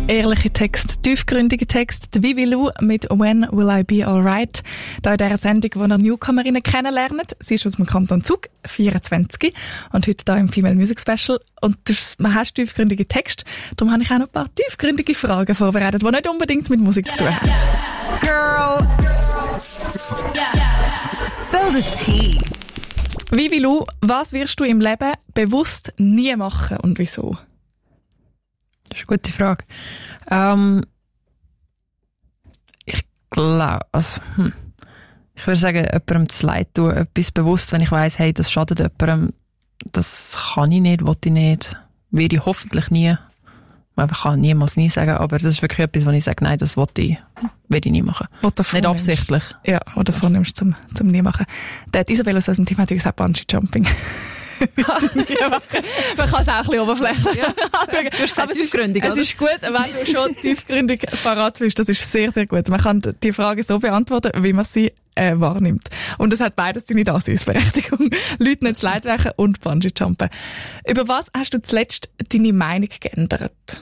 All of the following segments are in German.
Ehrliche Text, tiefgründige Text. Vivi Lou mit «When Will I Be Alright?» Da in dieser Sendung, wo ihr Newcomerinnen kennenlernt. Sie ist aus dem Kanton Zug, 24 und heute hier im Female Music Special. Und man hat tiefgründige Text. Darum habe ich auch noch ein paar tiefgründige Fragen vorbereitet, die nicht unbedingt mit Musik zu tun haben. Girl, spill the tea. Vivi Lou, was wirst du im Leben bewusst nie machen und wieso? Das ist eine gute Frage. Ich glaube, ich würde sagen, jemandem zu leid tun, etwas bewusst, wenn ich weiss, hey, das schadet jemandem, das kann ich nicht, will ich nicht, werde ich hoffentlich nie. Man kann niemals nie sagen, aber das ist wirklich etwas, wo ich sage, nein, das werde ich nie machen. Nicht absichtlich. Ja, oder vornimmst zum nie machen. Der Isabel aus dem Team hat gesagt, Bungee-Jumping. Man kann es auch ein bisschen oberflächlich anschauen. Aber es ist gut, wenn du schon tiefgründig parat bist. Das ist sehr, sehr gut. Man kann die Frage so beantworten, wie man sie wahrnimmt. Und es hat beides seine Daseinsberechtigung. Leute nicht leid werden und Bungee-Jumpen. Über was hast du zuletzt deine Meinung geändert?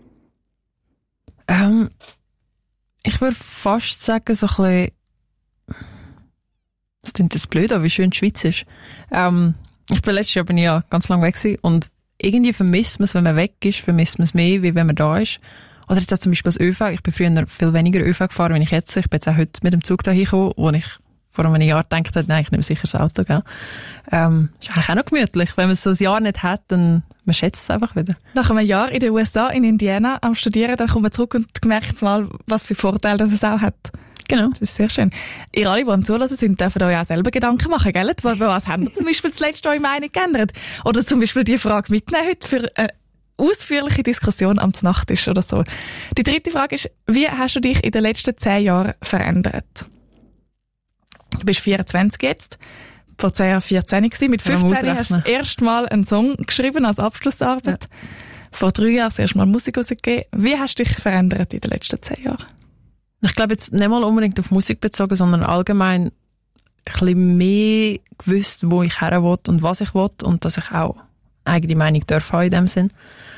Ich würde fast sagen, so ein bisschen, das klingt jetzt blöd, aber wie schön die Schweiz ist. Ich bin letztes Jahr ja ganz lange weg gewesen und irgendwie vermisst man es, wenn man weg ist, vermisst man es mehr, wie wenn man da ist. Oder jetzt auch zum Beispiel das ÖV. Ich bin früher viel weniger ÖV gefahren, wenn ich jetzt. Ich bin jetzt auch heute mit dem Zug da hingekommen, wo ich vor einem Jahr gedacht habe, nein, ich nehme sicher das Auto, gell. Ist eigentlich auch noch gemütlich. Wenn man so ein Jahr nicht hat, dann man schätzt es einfach wieder. Nach einem Jahr in den USA, in Indiana, am Studieren, dann kommt man zurück und merkt mal, was für Vorteile das es auch hat. Genau. Das ist sehr schön. Ihr alle, die am Zuhören sind, dürfen euch auch selber Gedanken machen, gell? Was haben wir zum Beispiel zuletzt eure Meinung geändert? Oder zum Beispiel die Frage mitnehmen heute für eine ausführliche Diskussion am Nachttisch oder so. Die dritte Frage ist, wie hast du dich in den letzten 10 Jahren verändert? Du bist 24 jetzt. Vor 10 Jahren 14 gewesen. Mit 15 hast du das erste Mal einen Song geschrieben als Abschlussarbeit. Ja. Vor 3 Jahren das erste Mal Musik rausgegeben. Wie hast du dich verändert in den letzten 10 Jahren? Ich glaube jetzt nicht mal unbedingt auf Musik bezogen, sondern allgemein ein bisschen mehr gewusst, wo ich her will und was ich will und dass ich auch eigene Meinung darf haben in dem Sinn.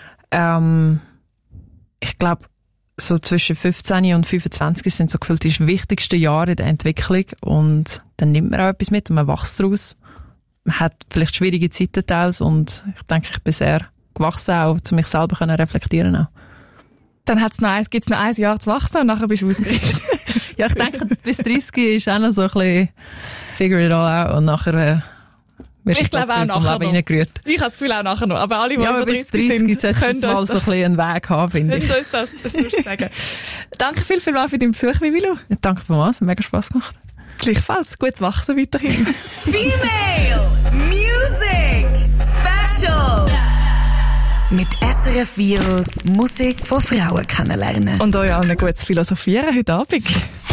Ich glaube, so zwischen 15 und 25 sind so gefühlt die wichtigsten Jahre in der Entwicklung und dann nimmt man auch etwas mit und man wächst daraus. Man hat vielleicht schwierige Zeiten teils und ich denke, ich bin sehr gewachsen, auch zu mich selber können reflektieren auch. Dann gibt's noch ein Jahr zu wachsen und nachher bist du ausgerichtet. Ja, ich denke, bis 30 ist auch noch so ein bisschen figure it all out und nachher wirst du vom Leben reingerührt. Ich habe das Gefühl auch nachher noch. Aber alle, die über 30 sind, können mal so ein bisschen einen Weg haben, finde ich. Können uns das sagen. Danke viel für deinen Besuch, Vivi Lou. Ja, danke vielmals, mega Spass gemacht. Gleichfalls, gutes Wachsen weiterhin. Female Music Special. Mit SRF Virus Musik von Frauen kennenlernen. Und euch allen gutes Philosophieren heute Abend.